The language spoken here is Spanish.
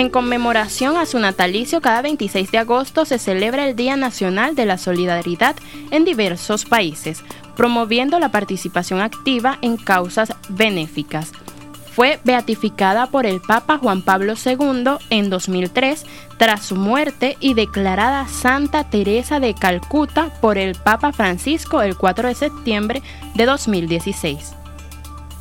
En conmemoración a su natalicio, cada 26 de agosto se celebra el Día Nacional de la Solidaridad en diversos países, promoviendo la participación activa en causas benéficas. Fue beatificada por el Papa Juan Pablo II en 2003 tras su muerte y declarada Santa Teresa de Calcuta por el Papa Francisco el 4 de septiembre de 2016.